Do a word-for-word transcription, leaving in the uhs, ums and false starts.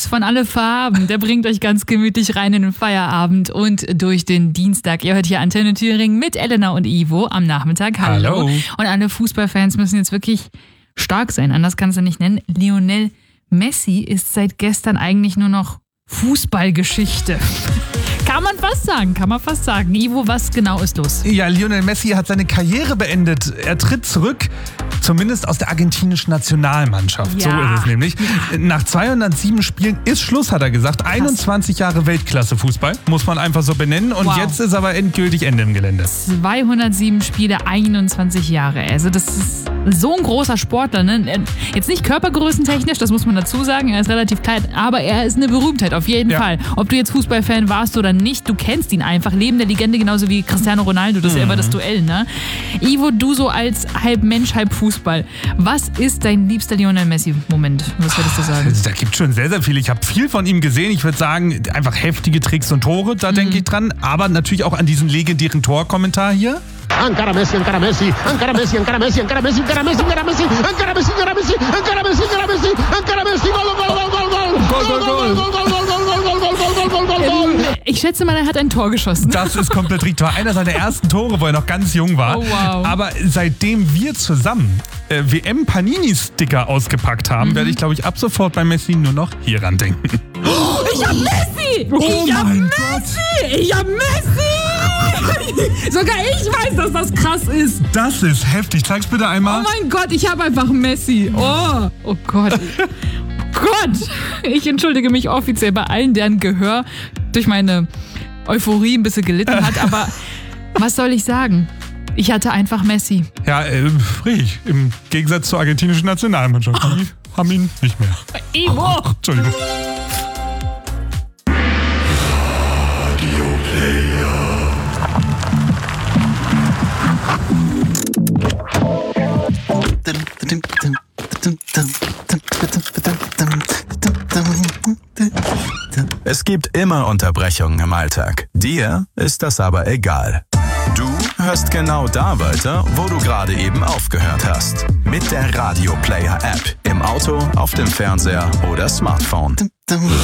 Mix von alle Farben, der bringt euch ganz gemütlich rein in den Feierabend und durch den Dienstag. Ihr hört hier Antenne Thüringen mit Elena und Ivo am Nachmittag. Hallo. Hallo. Und alle Fußballfans müssen jetzt wirklich stark sein, anders kannst du nicht nennen. Lionel Messi ist seit gestern eigentlich nur noch Fußballgeschichte. Kann man fast sagen, kann man fast sagen. Ivo, was genau ist los? Ja, Lionel Messi hat seine Karriere beendet. Er tritt zurück, zumindest aus der argentinischen Nationalmannschaft. Ja. So ist es nämlich. Ja. Nach zweihundertsieben Spielen ist Schluss, hat er gesagt. Krass. einundzwanzig Jahre Weltklasse-Fußball, muss man einfach so benennen. Und wow. Jetzt ist aber endgültig Ende im Gelände. zweihundertsieben Spiele, einundzwanzig Jahre. Also das ist so ein großer Sportler. Ne? Jetzt nicht körpergrößentechnisch, das muss man dazu sagen. Er ist relativ klein, aber er ist eine Berühmtheit, auf jeden ja. Fall. Ob du jetzt Fußballfan warst oder nicht, du kennst ihn einfach. Lebende Legende, genauso wie Cristiano Ronaldo. Das ist ja immer das Duell, ne? Ivo, du so als halb Mensch, halb Fußball. Was ist dein liebster Lionel Messi-Moment? Was würdest du sagen? Da gibt schon sehr, sehr viel. Ich habe viel von ihm gesehen. Ich würde sagen, einfach heftige Tricks und Tore, da mhm. denke ich dran. Aber natürlich auch an diesen legendären Torkommentar hier. Encara Messi, encara Messi, encara Messi, encara Messi, encara Messi, encara Messi, encara Messi, encara Messi, encara Messi, encara Messi, encara Messi, encara Messi, Gol, Gol, Gol, Gol, Gol, Gol, Gol, Gol. Ich schätze mal, er hat ein Tor geschossen. Das ist komplett richtig. War einer seiner ersten Tore, wo er noch ganz jung war. Oh, wow. Aber seitdem wir zusammen äh, W M-Panini-Sticker ausgepackt haben, mhm. werde ich, glaube ich, ab sofort bei Messi nur noch hieran denken. Oh, ich hab Messi! Oh ich hab mein Messi! Gott. Ich hab Messi! Sogar ich weiß, dass das krass ist. Das ist heftig. Zeig's bitte einmal. Oh mein Gott, ich habe einfach Messi. Oh, oh Gott. Gott, ich entschuldige mich offiziell bei allen, deren Gehör durch meine Euphorie ein bisschen gelitten hat, aber was soll ich sagen? Ich hatte einfach Messi. Ja, äh, richtig. Im Gegensatz zur argentinischen Nationalmannschaft. Die oh. haben ihn nicht mehr. Ivo! Oh, Entschuldigung. Es gibt immer Unterbrechungen im Alltag. Dir ist das aber egal. Du hörst genau da weiter, wo du gerade eben aufgehört hast. Mit der Radio Player App. Im Auto, auf dem Fernseher oder Smartphone.